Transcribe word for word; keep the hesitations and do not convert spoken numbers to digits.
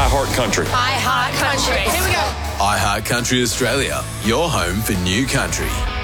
iHeart Country. iHeart Country. Here we go. iHeart Country Australia, your home for new country.